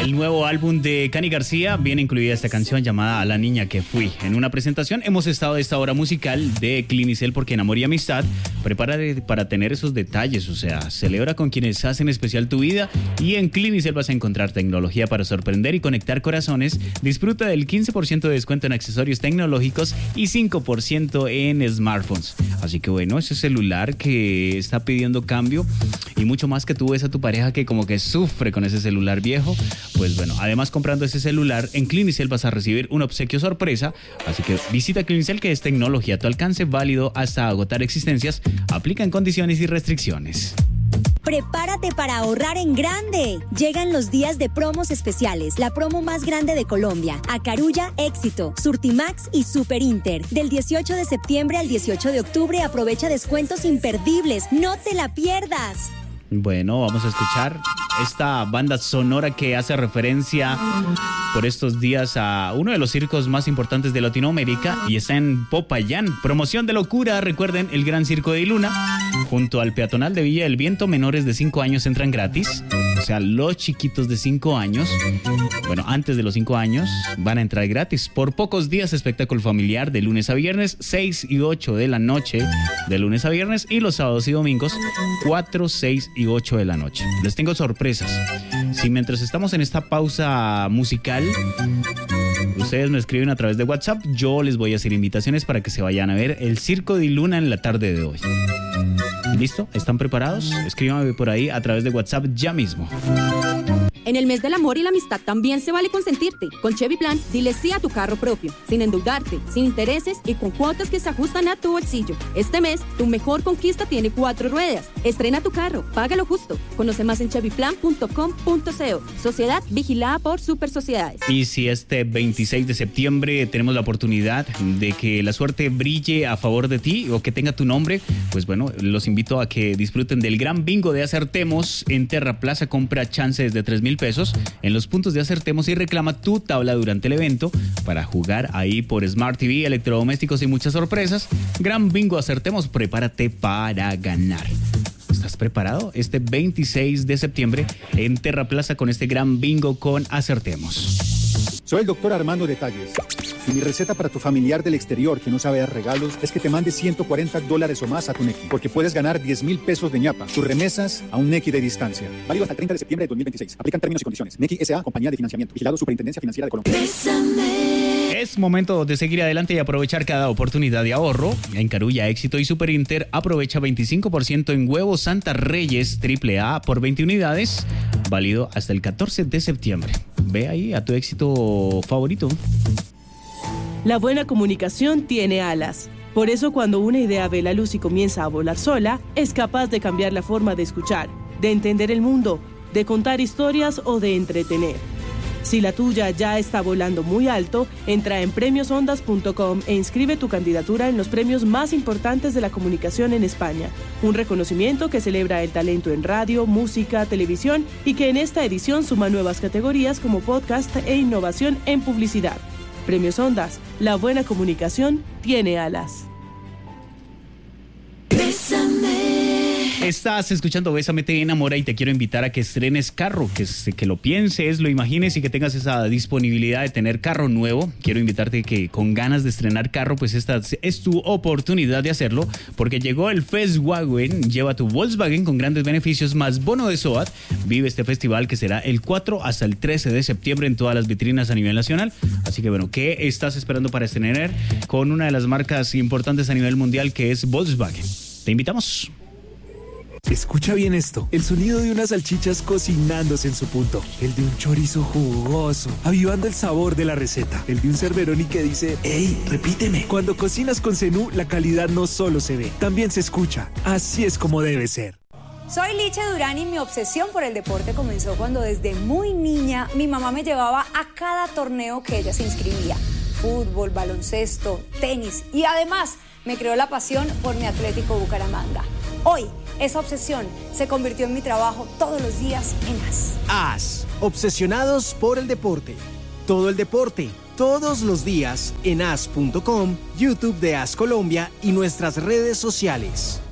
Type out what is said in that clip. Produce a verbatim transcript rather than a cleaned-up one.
El nuevo álbum de Cani García viene incluida esta canción llamada A la niña que fui. En una presentación hemos estado de esta hora musical de Clinicel porque en Amor y Amistad. Prepárate para tener esos detalles, o sea, celebra con quienes hacen especial tu vida y en Clinicel vas a encontrar tecnología para sorprender y conectar corazones. Disfruta del quince por ciento de descuento en accesorios tecnológicos y cinco por ciento en smartphones. Así que bueno, ese celular que está pidiendo cambio y mucho más que tú ves a tu pareja que como que sufre con ese celular viejo, pues bueno, además comprando ese celular en Clinicel vas a recibir un obsequio sorpresa, así que visita Clinicel, que es tecnología a tu alcance, válido hasta agotar existencias, aplican condiciones y restricciones. Prepárate para ahorrar en grande. Llegan los días de promos especiales, la promo más grande de Colombia. Acarulla, Éxito, Surtimax y Super Inter. Del dieciocho de septiembre al dieciocho de octubre aprovecha descuentos imperdibles. No te la pierdas. Bueno, vamos a escuchar esta banda sonora que hace referencia por estos días a uno de los circos más importantes de Latinoamérica y está en Popayán. Promoción de locura, recuerden, el Gran Circo de Iluna. Junto al peatonal de Villa del Viento, menores de cinco años entran gratis. O sea, los chiquitos de cinco años, bueno, antes de los cinco años, van a entrar gratis. Por pocos días, espectáculo familiar de lunes a viernes, seis y ocho de la noche, de lunes a viernes, y los sábados y domingos, cuatro, seis y ocho de la noche. Les tengo sorpresas. Si mientras estamos en esta pausa musical, ustedes me escriben a través de WhatsApp, yo les voy a hacer invitaciones para que se vayan a ver el Circo de Iluna en la tarde de hoy. ¿Listo? ¿Están preparados? Escríbanme por ahí a través de WhatsApp ya mismo. En el mes del amor y la amistad también se vale consentirte. Con Chevy Plan, dile sí a tu carro propio, sin endeudarte, sin intereses y con cuotas que se ajustan a tu bolsillo. Este mes, tu mejor conquista tiene cuatro ruedas. Estrena tu carro, págalo justo. Conoce más en chevy plan punto com punto co. Sociedad vigilada por Super Sociedades. Y si este veintiséis de septiembre tenemos la oportunidad de que la suerte brille a favor de ti o que tenga tu nombre, pues bueno, los invito a que disfruten del gran bingo de Acertemos en Terra Plaza. Compra chances de tres mil pesos en los puntos de Acertemos y reclama tu tabla durante el evento para jugar ahí por Smart T V, electrodomésticos y muchas sorpresas. Gran bingo Acertemos, prepárate para ganar. ¿Estás preparado? Este veintiséis de septiembre en Terra Plaza con este gran bingo con Acertemos. Soy el doctor Armando Detalles. Y mi receta para tu familiar del exterior que no sabe dar regalos es que te mande ciento cuarenta dólares o más a tu Nequi, porque puedes ganar diez mil pesos de ñapa. Tus remesas a un Nequi de distancia. Válido hasta el treinta de septiembre de dos mil veintiséis. Aplican términos y condiciones. Nequi S A, compañía de financiamiento. Vigilado Superintendencia Financiera de Colombia. Es momento de seguir adelante y aprovechar cada oportunidad de ahorro. En Carulla, Éxito y Super Inter aprovecha veinticinco por ciento en huevos Santa Reyes triple A por veinte unidades. Válido hasta el catorce de septiembre. Ve ahí a tu Éxito favorito. La buena comunicación tiene alas. Por eso cuando una idea ve la luz y comienza a volar sola, es capaz de cambiar la forma de escuchar, de entender el mundo, de contar historias o de entretener. Si la tuya ya está volando muy alto, entra en premios ondas punto com e inscribe tu candidatura en los premios más importantes de la comunicación en España. Un reconocimiento que celebra el talento en radio, música, televisión y que en esta edición suma nuevas categorías como podcast e innovación en publicidad. Premios Ondas, la buena comunicación tiene alas. Estás escuchando Bésame te enamora y te quiero invitar a que estrenes carro, que, que lo pienses, lo imagines y que tengas esa disponibilidad de tener carro nuevo. Quiero invitarte a que con ganas de estrenar carro, pues esta es tu oportunidad de hacerlo, porque llegó el Festwagen. Lleva tu Volkswagen con grandes beneficios más bono de SOAT. Vive este festival que será el cuatro hasta el trece de septiembre en todas las vitrinas a nivel nacional. Así que bueno, ¿qué estás esperando para estrenar con una de las marcas importantes a nivel mundial que es Volkswagen? Te invitamos. Escucha bien esto, el sonido de unas salchichas cocinándose en su punto, el de un chorizo jugoso, avivando el sabor de la receta, el de un Cerberoni que dice, ¡ey, repíteme! Cuando cocinas con Zenú, la calidad no solo se ve, también se escucha. Así es como debe ser. Soy Licha Durán y mi obsesión por el deporte comenzó cuando desde muy niña mi mamá me llevaba a cada torneo que ella se inscribía. Fútbol, baloncesto, tenis y además me creó la pasión por mi Atlético Bucaramanga. Hoy, esa obsesión se convirtió en mi trabajo todos los días en A S. A S, obsesionados por el deporte. Todo el deporte, todos los días en A S punto com, YouTube de A S Colombia y nuestras redes sociales.